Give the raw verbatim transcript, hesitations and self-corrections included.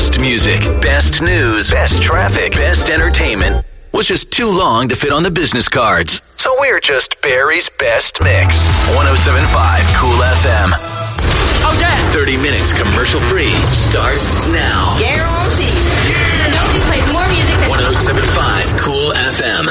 best music, best news, best traffic, best entertainment was just too long to fit on the business cards. So we're just Barrie's Best Mix. one oh seven point five Cool F M. Oh, yeah! thirty minutes commercial free starts now.